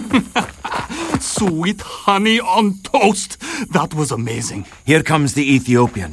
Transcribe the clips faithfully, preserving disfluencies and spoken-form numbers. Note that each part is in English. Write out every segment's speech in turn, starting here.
Sweet honey on toast. That was amazing. Here comes the Ethiopian.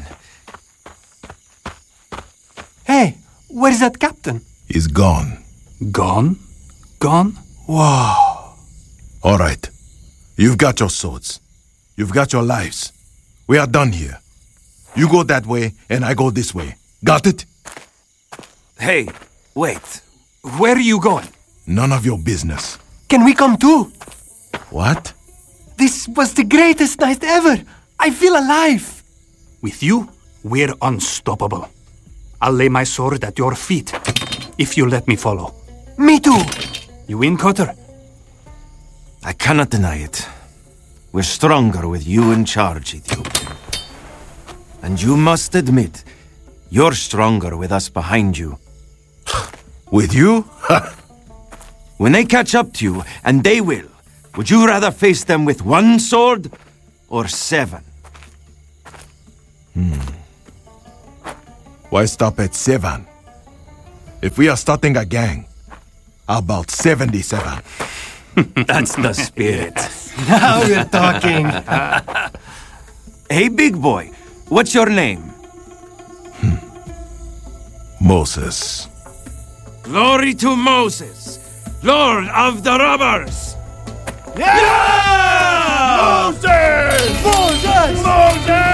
Hey, where's that captain? He's gone. Gone? Gone? Wow. All right. You've got your swords. You've got your lives. We are done here. You go that way, and I go this way. Got it? Hey, wait. Where are you going? None of your business. Can we come too? What? This was the greatest night ever. I feel alive. With you, we're unstoppable. I'll lay my sword at your feet, if you let me follow. Me too. You in, Cutter? I cannot deny it. We're stronger with you in charge, Ethiopian. And you must admit, you're stronger with us behind you. With you? When they catch up to you, and they will, would you rather face them with one sword or seven? Hmm. Why stop at seven? If we are starting a gang, how about seventy-seven? That's the spirit. Now we're talking. Hey, big boy, what's your name? Hmm. Moses. Glory to Moses, Lord of the robbers! Yeah! Moses! Moses! Moses!